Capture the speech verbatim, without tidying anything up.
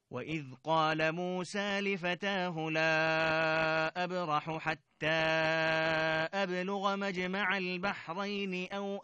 وإذ قال موسى لفتاه لا أبرح حتى أبلغ مجمع البحرين أو